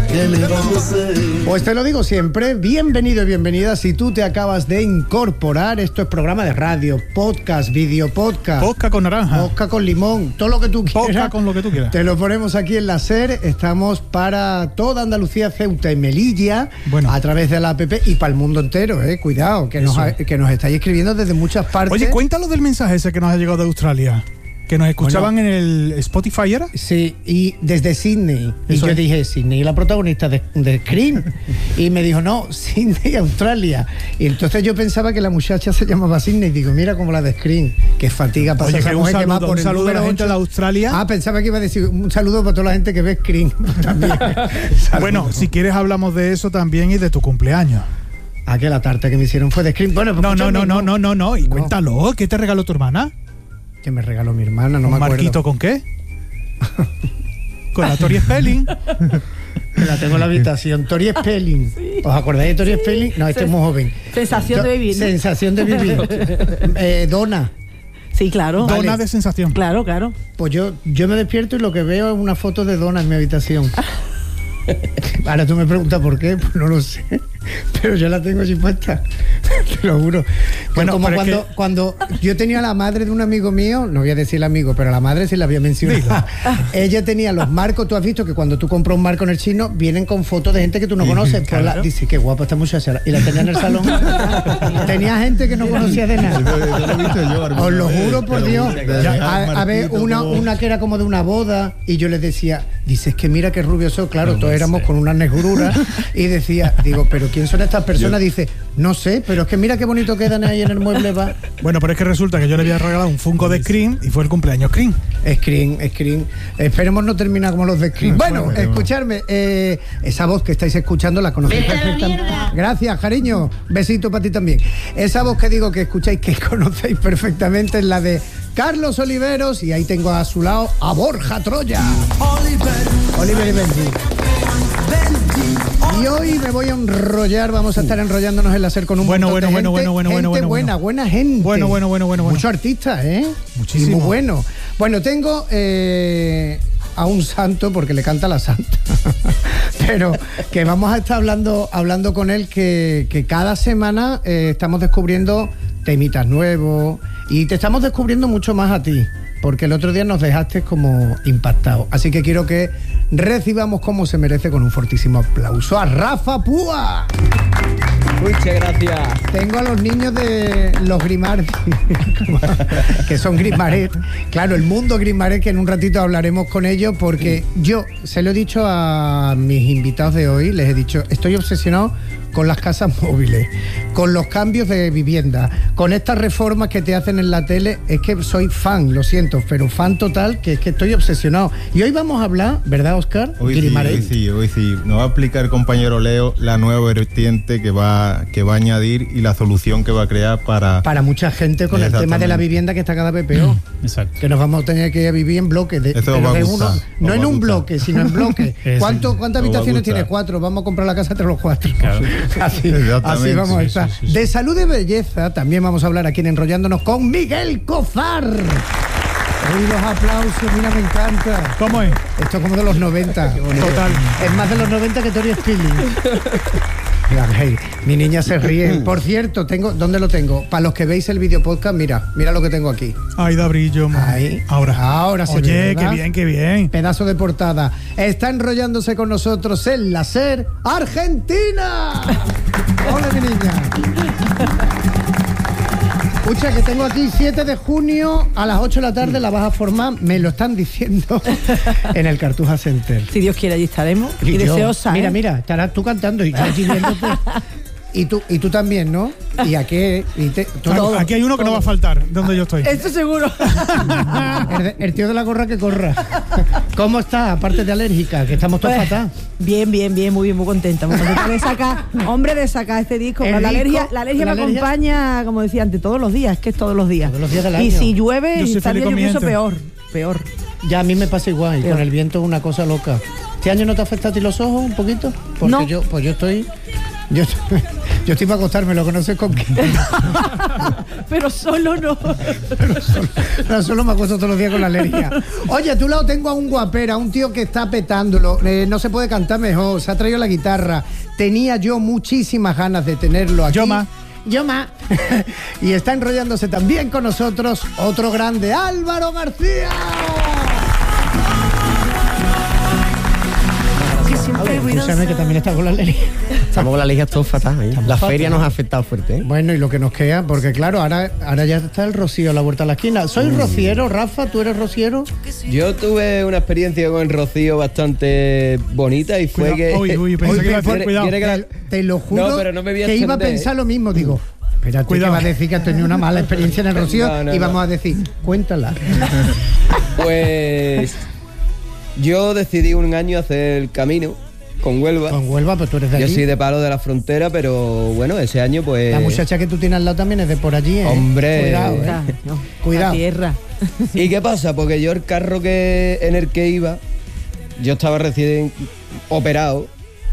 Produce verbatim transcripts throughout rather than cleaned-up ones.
¿qué le vamos a hacer? Pues te lo digo siempre, bienvenido y bienvenida si tú te acabas de incorporar. Esto es programa de radio, podcast, video podcast. Podcast con naranja. Podcast con limón, todo lo que tú quieras. Podcast con lo que tú quieras. Te lo ponemos aquí en la SER. Estamos para toda Andalucía, Ceuta y Melilla, bueno, a través de la app y para el mundo entero, eh. Cuidado, que nos, ha, que nos estáis escribiendo desde muchas partes. Oye, cuéntalo del mensaje ese que nos ha llegado de Australia. Que nos escuchaban bueno, en el Spotify, ¿era? Sí, y desde Sydney. Eso y yo es. dije, Sydney, la protagonista de, de Scream. Y me dijo, no, Sydney, Australia. Y entonces yo pensaba que la muchacha se llamaba Sydney. Digo, mira como la de Scream. Qué fatiga pasa esa mujer que va por el saludo a la gente ocho. de Australia. Ah, pensaba que iba a decir un saludo para toda la gente que ve Scream. También. Bueno, si quieres hablamos de eso también y de tu cumpleaños. Ah, que la tarta que me hicieron fue de Scream. Bueno, pues no, no, no, no, no, no, no. Y no. Cuéntalo, ¿qué te regaló tu hermana? Que me regaló mi hermana, no ¿Un me acuerdo. marquito con qué? Con la Tori Spelling. La tengo en la habitación. Tori Spelling. Sí. ¿Os acordáis de Tori Spelling? No, este es muy joven. Sensación de vivir, ¿no? Sensación de vivir. eh, Donna. Sí, claro. Donna Vale. de sensación. Claro, claro. Pues yo, yo me despierto y lo que veo es una foto de Donna en mi habitación. Ahora tú me preguntas por qué, pues no lo sé. Pero yo la tengo así puesta. Te lo juro. Bueno, como cuando, que... cuando yo tenía la madre de un amigo mío, no voy a decir el amigo, pero la madre sí la había mencionado. Ella tenía los marcos, tú has visto que cuando tú compras un marco en el chino, vienen con fotos de gente que tú no conoces. Claro. Pues la, dice, qué guapa esta muchacha. Y la tenía en el salón. Tenía gente que no conocía de nada. Yo, os lo juro por Dios. A, a ver, una, una que era como de una boda, y yo les decía, dices que mira qué rubio soy. Claro, todos éramos con unas negururas. Y decía, digo, pero ¿quién son estas personas? Yo. Dice, no sé, pero es que mira qué bonito quedan ahí en el mueble. Va. Bueno, pero es que resulta que yo le había regalado un Funko de Scream y fue el cumpleaños Scream. Scream, Scream. Esperemos no terminar como los de Scream. Bueno, bueno escucharme, eh, esa voz que estáis escuchando la conocéis perfectamente. Gracias, cariño. Besito para ti también. Esa voz que digo que escucháis, que conocéis perfectamente, es la de Carlos Oliveros, y ahí tengo a su lado a Borja Troya. Oliver. Oliver y Benji. Y hoy me voy a enrollar, vamos a estar enrollándonos en la SER con un bueno, montón bueno, de bueno, gente, bueno, bueno, gente bueno, buena, bueno. buena gente. Bueno, bueno, bueno, bueno, bueno. Muchos artistas, ¿eh? Muchísimo. Y muy bueno. Bueno, tengo eh, a un santo, porque le canta la santa, pero que vamos a estar hablando, hablando con él, que, que cada semana eh, estamos descubriendo temitas nuevos y te estamos descubriendo mucho más a ti, porque el otro día nos dejaste como impactados. Así que quiero que recibamos como se merece con un fortísimo aplauso a Rafa Púa. Muchas gracias. Tengo a los niños de los Grimardi, que son Grimaret. Claro, el mundo Grimaret, que en un ratito hablaremos con ellos, porque yo se lo he dicho a mis invitados de hoy, les he dicho, estoy obsesionado con las casas móviles, con los cambios de vivienda, con estas reformas que te hacen en la tele. Es que soy fan, lo siento, pero fan total, que es que estoy obsesionado. Y hoy vamos a hablar, ¿verdad, Óscar? Hoy sí, hoy sí, hoy sí. Nos va a explicar el compañero Leo la nueva vertiente que va, que va a añadir y la solución que va a crear para... Para mucha gente con el tema de la vivienda, que está cada vez peor. Exacto. Que nos vamos a tener que vivir en bloques. De, Eso va a de gustar, uno, no en un bloque, sino en bloques. ¿Cuánto, ¿Cuántas habitaciones tiene? Cuatro. Vamos a comprar la casa entre los cuatro. Claro. Así, así vamos a estar. Sí, sí, sí. De salud y belleza también vamos a hablar aquí en Enrollándonos con Miguel Cozar. Uy, los aplausos, mira, me encanta. ¿Cómo es? Esto es como de los noventa. Total. Es más de los noventa que Tori Spelling. Hey, mi niña se ríe. Por cierto, tengo, ¿dónde lo tengo? Para los que veis el video podcast, mira, mira lo que tengo aquí. Ay, da brillo. Ahí. Ahora. Ahora se Oye, ve, qué bien, qué bien. Pedazo de portada. Está enrollándose con nosotros en la SER Argentina. Hola, mi niña. Escucha, que tengo aquí siete de junio a las ocho de la tarde, la vas a formar, me lo están diciendo, en el Cartuja Center. Si Dios quiere, allí estaremos. Y, y yo, deseosa. Mira, ¿eh? mira, estarás tú cantando y yo allí viéndote. Y tú, y tú también, ¿no? Y aquí, y te, todo, aquí hay uno que todo. No va a faltar, donde yo estoy. Esto seguro. El, el tío de la gorra que corra. ¿Cómo estás? Aparte de alérgica, que estamos todos pues, fatal. Bien, bien, bien, muy bien, muy contenta. Muy contenta de sacar, hombre, de sacar este disco. La, disco alergia, la alergia la me alergia... acompaña, como decía antes, todos los días, es que es todos los días. Todos los días del año. Y si llueve, y está lluvioso, peor, peor. Ya a mí me pasa igual, y con el viento es una cosa loca. ¿Este año no te afecta a ti los ojos un poquito? Porque no. yo, pues yo estoy... Yo, yo Yo estoy para acostarme, lo conoces con qué. Pero solo no. Pero solo, no, solo me acuesto todos los días con la alergia. Oye, a tu lado tengo a un guapera, un tío que está petándolo. Eh, no se puede cantar mejor, se ha traído la guitarra. Tenía yo muchísimas ganas de tenerlo aquí. Yo más. Yo más. Y está enrollándose también con nosotros otro grande, Álvaro García. Escúchame que también está con la alergia. Estamos con la alergia todo fatal. ¿eh? La feria nos ha afectado fuerte. ¿eh? Bueno, y lo que nos queda, porque claro, ahora, ahora ya está el rocío a la vuelta de la esquina. ¿Soy mm. rociero, Rafa? ¿Tú eres rociero? Yo tuve una experiencia con el rocío bastante bonita y fue cuidado. que... Uy, uy, pensé Uy, que iba a decir, cuidado. Te, la... te lo juro no, pero no me voy a que iba a extender, pensar ¿eh? lo mismo. Digo, espérate, cuidado. que va a decir que has tenido una mala experiencia en el rocío no, no, y vamos no. a decir, cuéntala. Pues yo decidí un año hacer el camino con Huelva. Con Huelva, pues tú eres de Yo allí. soy de Palo de la Frontera, pero bueno, ese año pues... La muchacha que tú tienes al lado también es de por allí, ¿eh? Hombre. Cuidado, ¿eh? No, Cuidado. La tierra. ¿Y qué pasa? Porque yo el carro que en el que iba, yo estaba recién operado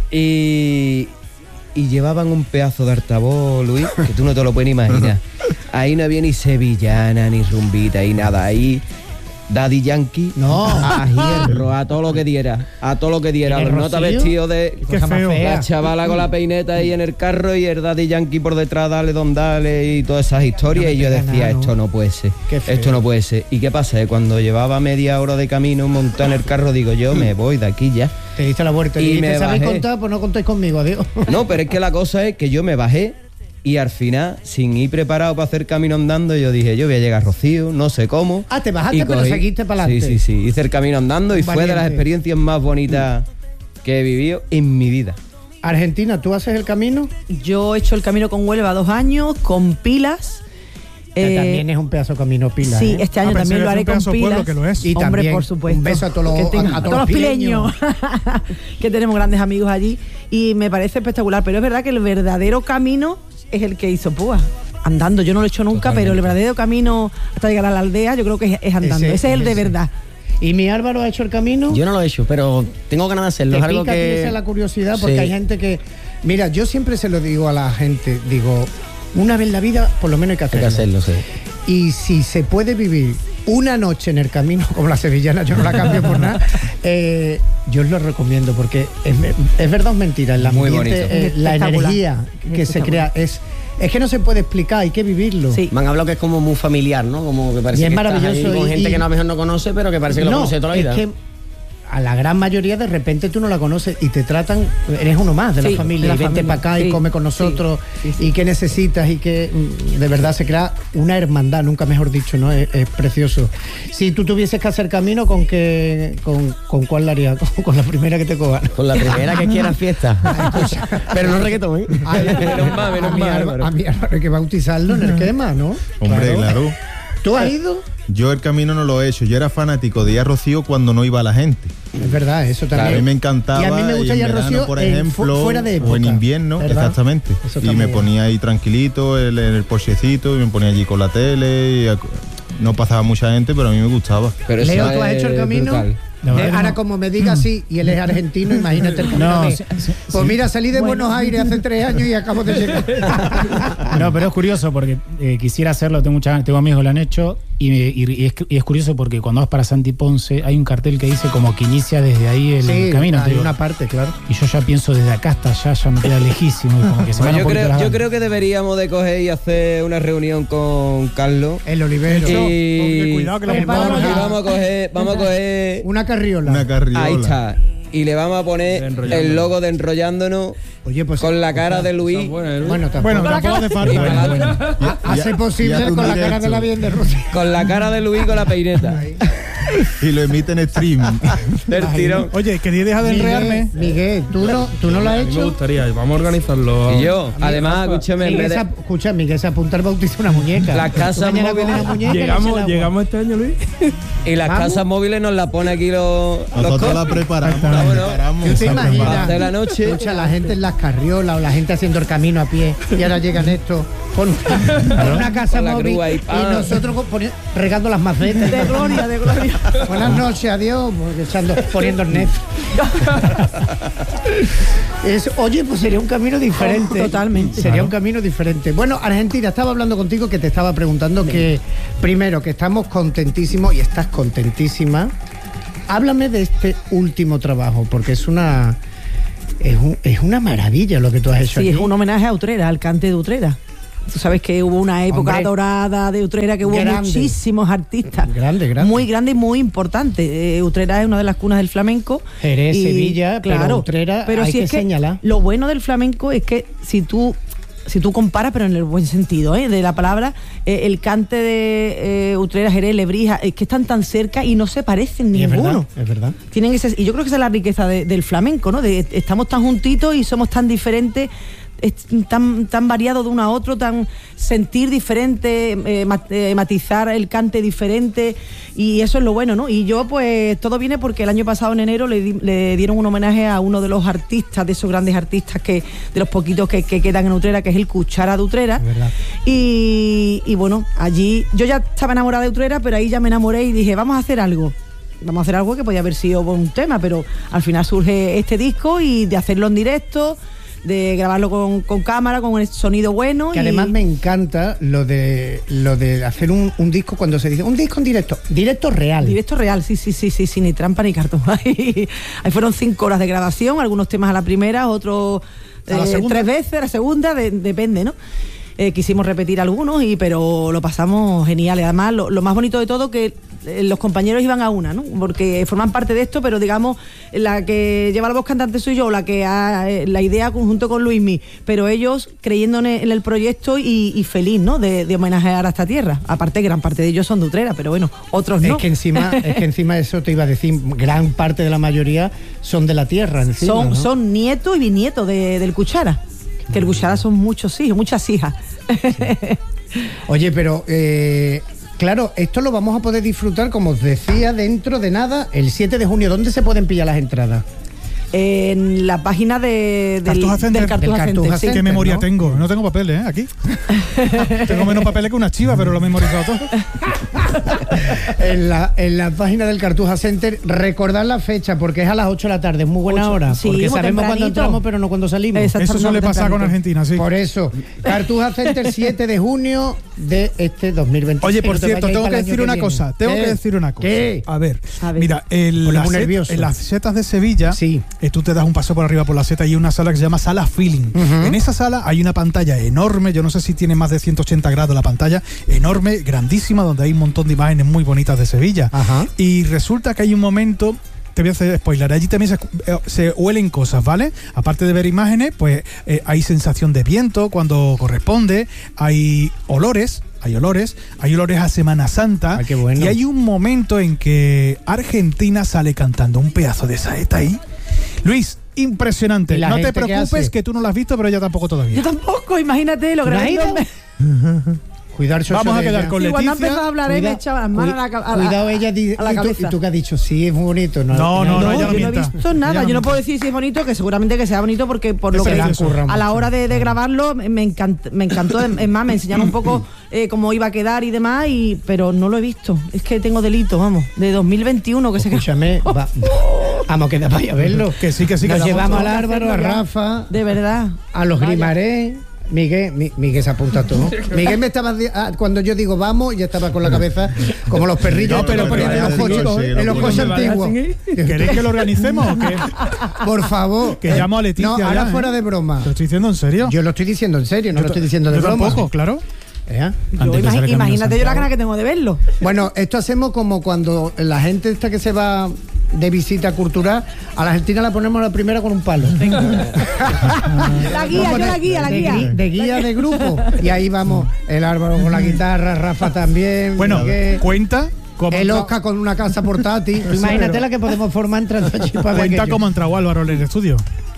y, y llevaban un pedazo de altavoz, Luis, que tú no te lo puedes imaginar. Ahí no había ni sevillana, ni rumbita, y nada. Ahí Daddy Yankee, no, a hierro, a todo lo que diera, a todo lo que diera. Los notas vestidos de... Qué feo. La chavala con la peineta ahí en el carro y el Daddy Yankee por detrás, dale don dale y todas esas historias. No y yo decía, nada, ¿no? esto no puede ser, Qué feo. esto no puede ser. ¿Y qué pasa? Eh, Cuando llevaba media hora de camino montado en el carro, digo, yo me voy de aquí ya. Te diste la vuelta Y y, me te sabéis bajé. contar, pues no contéis conmigo, adiós. No, pero es que la cosa es que yo me bajé y al final, sin ir preparado para hacer camino andando, yo dije, yo voy a llegar a Rocío, no sé cómo. Ah, te bajaste, Y pero cogí- seguiste para Sí, adelante. sí, sí, hice el camino andando y fue de las Valiente. experiencias más bonitas que he vivido en mi vida. Argentina, ¿tú haces el camino? Yo he hecho el camino con Huelva dos años, con pilas. Que Eh, también es un pedazo de camino pila. Sí, ¿eh? este año Ah, pensé también que lo fue haré un con pedazo de pueblo pilas. que lo es. Y Hombre, también, por supuesto. un beso a todos los- Que tengo- a- a a todos todos los los pileños. Que tenemos grandes amigos allí. Y me parece espectacular. Pero es verdad que el verdadero camino es el que hizo Púa. Andando, yo no lo he hecho nunca, Totalmente. pero el verdadero camino hasta llegar a la aldea, yo creo que es, es andando. Ese, Ese- es el de ese. verdad. ¿Y mi Álvaro ha hecho el camino? Yo no lo he hecho, pero tengo ganas de hacerlo. Te Es algo pica a ti que... esa la curiosidad porque Sí. hay gente que... Mira, yo siempre se lo digo a la gente, digo, una vez en la vida por lo menos hay que Hay hacerlo. que hacerlo, sí. Y si se puede vivir una noche en el camino, como la sevillana, yo no la cambio por nada, eh, yo os lo recomiendo porque es, es verdad o es mentira, el Muy ambiente, bonito. eh, la Espectacular. energía que se crea es... Es que no se puede explicar, hay que vivirlo. Sí. Me han hablado que es como muy familiar, ¿no? Como que parece Y es que estás maravilloso ahí con y- gente y- que no, a lo mejor no conoce, pero que parece que lo no, conoce toda la vida. es que a la gran mayoría de repente tú no la conoces y te tratan, eres uno más de Sí, la familia, de la y vente familia, para acá y sí, come con nosotros sí, sí, sí. y qué necesitas y que mm, de verdad se crea una hermandad, nunca mejor dicho, ¿no? Es, es precioso. Si tú tuvieses que hacer camino, ¿con qué, con, con cuál la harías? Con, con la primera que te cojan. Con la primera que quiera fiesta. Pero no reggaetón, ¿eh? A, Menos mal, menos a mi mal, Álvaro- Álvaro. a mi Álvaro hay que bautizarlo en el quema, ¿no? Hombre, claro. ¿Tú has ido? Yo el camino no lo he hecho. Yo era fanático de ir a Rocío cuando no iba la gente. Es verdad, eso Claro, también. a mí me encantaba. Y a mí me gusta y ir en a verano, Rocío por en fu- ejemplo, fuera de o en época, invierno, ¿verdad? exactamente. Eso está Y muy me bien. ponía ahí tranquilito en el, el porchecito y me ponía allí con la tele. Y ac- no pasaba mucha gente, pero a mí me gustaba. Pero Leo, eso ¿tú has es hecho el camino? brutal. La verdad Eh, que ahora, no. como me diga así, y él es argentino, imagínate el camino. No, de- sí, sí, pues sí. mira, salí de Buenos Aires hace tres años y acabo de llegar. No, pero es curioso porque eh, quisiera hacerlo, tengo, mucha, tengo amigos que lo han hecho y, me- y- y es, y es curioso porque cuando vas para Santi Ponce hay un cartel que dice como que inicia desde ahí el Sí, camino. te hay digo. una parte, claro. Y yo ya pienso desde acá hasta allá, ya me queda lejísimo. Y como que se Pues van yo, un poquito creo, las yo ganas. creo que deberíamos de coger y hacer una reunión con Carlos. El Olivero. Y, Cuidado que lo El y preparan Borja. ya. vamos a coger, vamos a coger Una carriola. Una carriola. ahí está. Y le vamos a poner el logo de Enrollándonos Oye, pues. con la cara de Luis. Bueno, tampoco. Bueno, tampoco hace Y falta. pegado- Ha- hace Ya- posible ya tú con la directo. cara de la bien de Rusia. con la cara de Luis con la peineta. Y lo emiten en streaming. Del tirón. Oye, quería dejar de enredarme. Miguel, Miguel, ¿tú no, ¿tú no lo has A mí me hecho? gustaría, vamos a organizarlo. Y yo, además, escúchame, en Miguel vez se, de- ap- escucha, Miguel se apunta al bautizo de una muñeca. Las Tú casas mañana móviles- coges la muñeca y le Llegamos, echas el agua. llegamos este año, Luis. y las ¿Vamos? casas móviles nos las pone aquí los, los Nosotros la cos- preparamos, la Vámonos. preparamos. ¿Tú te para imaginas? hacer la noche. Escucha, la gente en las carriolas o la gente haciendo el camino a pie y ahora llegan estos con una, con una casa Con la móvil grúa y y pa. nosotros poni- regando las macetas. De gloria, de gloria. Buenas noches, adiós. Echando, poniendo el net. Es, oye, pues sería un camino diferente. Oh, totalmente. Sería Claro. un camino diferente. Bueno, Argentina, estaba hablando contigo que te estaba preguntando sí. que, primero, que estamos contentísimos y estás contentísima. Háblame de este último trabajo, porque es una es, un, es una maravilla lo que tú has hecho Sí, aquí. es un homenaje a Utrera, al cante de Utrera. Tú sabes que hubo una época Hombre, dorada de Utrera, que hubo grande. muchísimos artistas. Grande, grande. Muy grande y muy importante. Eh, Utrera es una de las cunas del flamenco. Jerez, y, Sevilla, claro, pero Utrera pero hay si que es que señalar. Lo bueno del flamenco es que si tú si tú comparas, pero en el buen sentido, ¿eh? de la palabra, eh, el cante de eh, Utrera, Jerez, Lebrija, es que están tan cerca y no se parecen Y es ninguno. verdad, es verdad. Tienen ese, y yo creo que esa es la riqueza de, del flamenco, ¿no? De, estamos tan juntitos y somos tan diferentes, es tan, tan variado de uno a otro, tan sentir diferente, eh, mat, eh, matizar el cante diferente, y eso es lo bueno, ¿no? Y yo, pues, todo viene porque el año pasado, en enero, le, di, le dieron un homenaje a uno de los artistas, de esos grandes artistas, que de los poquitos que, que quedan en Utrera, que es el Cuchara de Utrera. Y, y bueno, allí yo ya estaba enamorada de Utrera, pero ahí ya me enamoré y dije, vamos a hacer algo. Vamos a hacer algo que podía haber sido un tema, pero al final surge este disco, y de hacerlo en directo, de grabarlo con, con cámara, con el sonido bueno. Que y además me encanta lo de lo de hacer un, un disco, cuando se dice un disco en directo, directo real. Directo real, sí, sí, sí, sí, sí, ni trampa ni cartón. Ahí, ahí fueron cinco horas de grabación, algunos temas a la primera, otros ¿A la eh, segunda? tres veces, a la segunda, de, depende, ¿no? Eh, quisimos repetir algunos, y pero lo pasamos genial. Y además, lo, lo más bonito de todo, que eh, los compañeros iban a una, ¿no? Porque forman parte de esto, pero digamos, la que lleva la voz cantante soy yo, la que ha eh, la idea conjunto con Luismi, pero ellos creyendo en el, en el proyecto y, y feliz, ¿no? De, de homenajear a esta tierra. Aparte, gran parte de ellos son de Utrera, pero bueno, otros no. Es que encima, es que encima eso te iba a decir, gran parte de la mayoría son de la tierra. Encima, son, ¿no? son nietos y bisnietos de, del Cuchara. Que el Cuchara son muchos hijos, muchas hijas. Sí. Oye, pero eh, claro, esto lo vamos a poder disfrutar, como os decía, dentro de nada, el siete de junio. ¿Dónde se pueden pillar las entradas? En la página de, del, Cartuja Center. del Cartuja Del Center, Cartuja sí. Center. ¿Qué memoria ¿no? tengo? No tengo papeles, ¿eh? Aquí. Tengo menos papeles que una chiva, pero lo he memorizado todo. en, la, en la página del Cartuja Center, recordad la fecha, porque es a las ocho de la tarde, es muy buena Ocho. hora. Sí, porque muy sabemos cuándo tempranito. entramos, pero no cuándo salimos. Exacto. Eso suele pasar con Argentina, sí. Por eso, Cartuja Center, siete de junio de este dos mil veintiséis. Oye, por No te cierto, vayáis tengo para que el año decir una viene. cosa. Tengo ¿Qué? que decir una cosa. ¿Qué? A ver, A ver. mira, el, Pone la muy set- nervioso. en las setas de Sevilla, Sí. eh, tú te das un paso por arriba por la seta y hay una sala que se llama Sala Feeling. Ujú. En esa sala hay una pantalla enorme, yo no sé si tiene más de ciento ochenta grados la pantalla, enorme, grandísima, donde hay un montón de imágenes muy bonitas de Sevilla. Ajá. Y resulta que hay un momento, te voy a hacer spoiler, allí también se, eh, se huelen cosas, ¿vale? Aparte de ver imágenes, pues eh, hay sensación de viento cuando corresponde, hay olores, hay olores, hay olores a Semana Santa. Ay, qué bueno. Y hay un momento en que Argentina sale cantando un pedazo de saeta ahí. Luis, impresionante. ¿Y la No te gente qué preocupes, hace? que tú no lo has visto, pero ella tampoco todavía. Yo tampoco, imagínate, lo ¿Tú no has ido? grabé. Cuidar Xoxo Vamos a de quedar ella. con Sí, cuando Leticia. empezó a hablar, eh, me Cuida- echaba las manos a la, ca- a la- Cuidado, ella di- a la y, tú, cabeza. y tú que has dicho, sí, es muy bonito. No, No, no, No, ella no yo no he mienta. visto nada. Ella no Yo no puedo mienta. decir si es bonito, que seguramente que sea bonito, porque por Es lo que precioso. a la hora de, de grabarlo me me encantó, me encantó. Es más, me enseñaron un poco eh, cómo iba a quedar y demás, y pero no lo he visto. Es que tengo delito, vamos, de dos mil veintiuno que se Escúchame, va- vamos, que vaya a verlo. Que sí, que sí, que Nos sí. llevamos al Tengo que Álvaro, a hacerlo ya. Rafa, De verdad. a los Vaya. Grimaré. Miguel, Mi- Miguel se apunta todo. Miguel me estaba di- ah, cuando yo digo vamos, ya estaba con la cabeza como los perrillos, No, pero- pero, pero- en los pero- coches, pero- en los pero- coches pero- antiguos. ¿Queréis que lo organicemos o qué? Por favor. Que llamo a Leticia No, ahora ya, fuera ¿eh? de broma. ¿Te lo estoy diciendo en serio? Yo lo estoy diciendo en serio, no Yo lo estoy ta- diciendo de yo broma. tampoco, claro. ¿Eh? Yo Antes de imagi- hacer el Camino imagínate de yo la Santiago. gana que tengo de verlo. Bueno, esto hacemos como cuando la gente esta que se va de visita cultural, a la Argentina la ponemos la primera con un palo. La guía, yo la guía, la de, guía. gui- de guía de grupo. Y ahí vamos, el Álvaro con la guitarra, Rafa también. Bueno, Miguel, cuenta cómo, el Oscar con una casa portátil. Imagínate pero- la que podemos formar entrando allí para ver cuenta aquello. cómo ha entrado Álvaro en el estudio.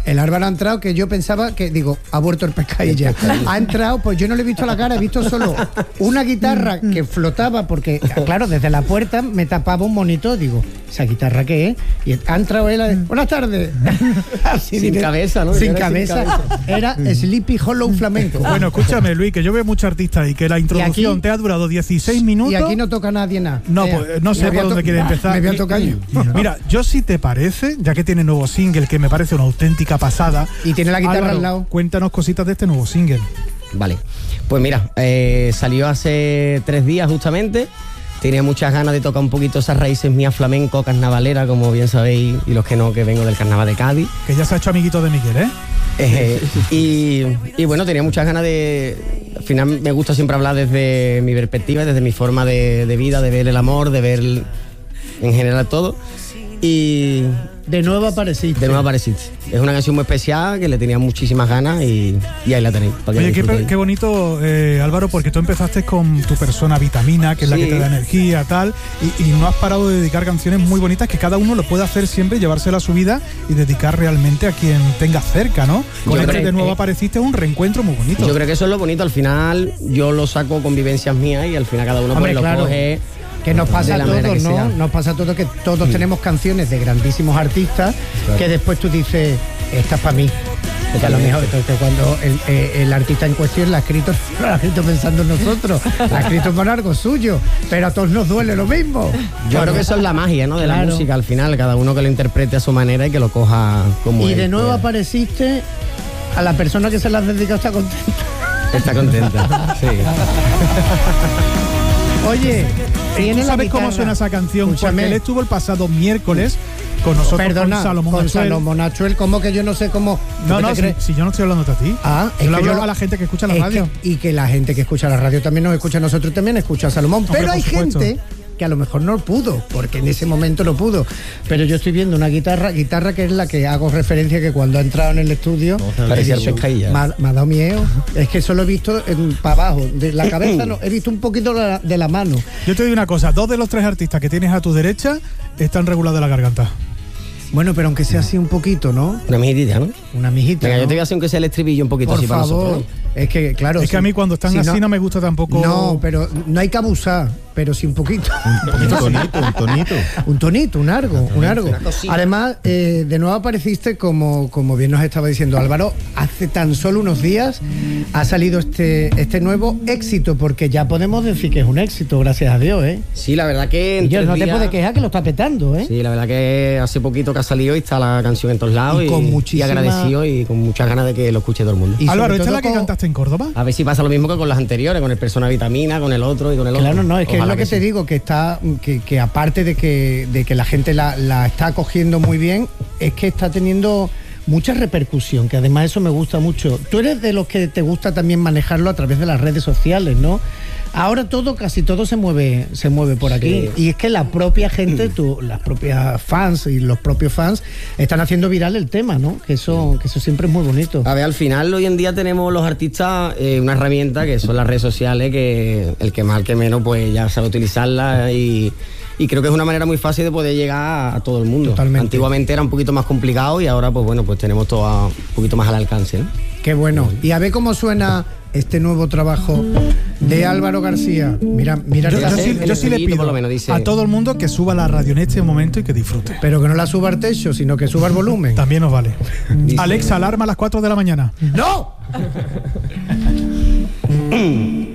El Álvaro ha entrado, que yo pensaba que, digo, ha vuelto el pescadilla. Ha entrado, pues yo no le he visto la cara, he visto solo una guitarra que flotaba, porque, claro, desde la puerta me tapaba un monitor, digo, ¿esa guitarra qué es? Y ha entrado él, a decir, buenas tardes. Así Sin diré, cabeza, ¿no? Sin Era cabeza. sin cabeza. Era Sleepy Hollow Flamenco. Bueno, escúchame, Luis, que yo veo muchos artistas y que la introducción aquí- te ha durado dieciséis minutos. Y aquí no toca nadie nada. No, Ea, pues no me sé voy por a dónde to- quiere empezar. Me voy a tocar yo. Mira, yo si te parece, ya que tiene nuevo single, que me parece una auténtica pasada. Y tiene la guitarra Álvaro, al lado. Cuéntanos cositas de este nuevo single. Vale, pues mira, eh, salió hace tres días justamente. Tenía muchas ganas de tocar un poquito esas raíces mías flamenco, carnavalera, como bien sabéis, y los que no, que vengo del carnaval de Cádiz. Que ya se ha hecho amiguito de Miguel, ¿eh? Eh, y, y bueno, tenía muchas ganas de... Al final me gusta siempre hablar desde mi perspectiva, desde mi forma de, de vida, de ver el amor, de ver el- en general todo. Y De nuevo apareciste. de nuevo apareciste. Es una canción muy especial que le tenía muchísimas ganas y, y ahí la tenéis. Para que la Oye, qué, disfrutéis. qué bonito, eh, Álvaro, porque tú empezaste con tu persona Vitamina, que es la Sí. que te da energía, tal, y, y no has parado de dedicar canciones muy bonitas que cada uno lo puede hacer siempre, llevársela a su vida y dedicar realmente a quien tenga cerca, ¿no? Con Yo este creo de nuevo que- apareciste, es un reencuentro muy bonito. Yo creo que eso es lo bonito. Al final yo lo saco con vivencias mías y al final cada uno Hombre, pues, lo claro. coge. Que nos pasa de a la manera todos, que ¿no? sea. Nos pasa a todos que todos tenemos canciones de grandísimos artistas que después tú dices, esta es para mí. Que a lo mejor entonces, cuando el, eh, el artista en cuestión la ha escrito, no la ha escrito pensando en nosotros, la ha escrito con algo suyo, pero a todos nos duele lo mismo. Yo creo que eso es la magia, ¿no? De la Claro. música al final, cada uno que lo interprete a su manera y que lo coja como Y él, de nuevo pues, apareciste, a la persona que se la has dedicado está contenta. está contenta. Sí. Oye, tiene ¿Tú la sabes cómo guitarra. suena esa canción? Escúchame. Porque él estuvo el pasado miércoles con nosotros, Perdona, con Salomón con Achuel. Salomón Achuel, ¿cómo que yo no sé cómo? ¿Tú No, qué no, te si, crees? si yo no estoy hablando a ti. Ah, es yo le que hablo yo- a la gente que escucha la Es radio. que- y que la gente que escucha la radio también nos escucha a nosotros, también escucha a Salomón. Hombre, Pero por hay supuesto. gente que a lo mejor no pudo, porque en ese momento no pudo. Pero yo estoy viendo una guitarra, guitarra que es la que hago referencia, que cuando ha entrado en el estudio, he parecía dicho, el pescadilla. me, ha- me ha dado miedo. Es que solo he visto para abajo, de la cabeza no, he visto un poquito de la, de la mano. Yo te digo una cosa, dos de los tres artistas que tienes a tu derecha están regulados de la garganta. Bueno, pero aunque sea así un poquito, ¿no? Una mijitita, ¿no? Una mijita. Venga, ¿no? yo te voy a hacer aunque sea el estribillo un poquito Por así para favor. nosotros. ¿no? Es que, claro. Es que a mí cuando están si así no me gusta tampoco. No, pero no hay que abusar, pero sí un poquito. Un tonito, un tonito. Un tonito, un algo, un algo. Además, eh, de nuevo apareciste, como, como bien nos estaba diciendo Álvaro, hace tan solo unos días ha salido este, este nuevo éxito, porque ya podemos decir que es un éxito, gracias a Dios, ¿eh? Sí, la verdad que en Y yo tres no te días- puedes quejar que lo está petando, ¿eh? Sí, la verdad que hace poquito que ha salido y está la canción en todos lados Y y, con y muchísima- agradecido y con muchas ganas de que lo escuche todo el mundo. Y Álvaro, sobre ¿esta es todo la que con- cantaste en Córdoba? A ver si pasa lo mismo que con las anteriores, con el Persona Vitamina, con el otro y con el otro. Claro, no, es que Ojalá es lo que, te sí. digo, que está, que, que aparte de que, de que la gente la, la está acogiendo muy bien, es que está teniendo mucha repercusión, que además eso me gusta mucho. Tú eres de los que te gusta también manejarlo a través de las redes sociales, ¿no? Ahora todo, casi todo se mueve, se mueve por aquí. Sí. Y es que la propia gente, tú, las propias fans y los propios fans están haciendo viral el tema, ¿no? Que eso, que eso siempre es muy bonito. A ver, al final hoy en día tenemos los artistas eh, una herramienta que son las redes sociales, que el que más, el que menos, pues ya sabe utilizarla y, y creo que es una manera muy fácil de poder llegar a todo el mundo. Totalmente. Antiguamente era un poquito más complicado y ahora pues bueno, pues tenemos todo a- un poquito más al alcance, ¿no? Qué bueno. Y a ver cómo suena este nuevo trabajo de Álvaro García. Mira, mira, Yo, que yo la- sí, el yo sí le estrellito, pido por lo menos, dice- a todo el mundo que suba la radio en este momento y que disfrute. pero que no la suba al techo, sino que suba el volumen. También nos vale. Dice- Alexa, alarma a las cuatro de la mañana. ¡No!